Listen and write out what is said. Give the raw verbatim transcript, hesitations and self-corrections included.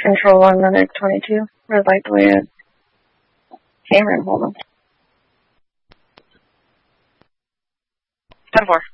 Control on Medic twenty-two. Red light deleted. Cameron, hold on. ten four.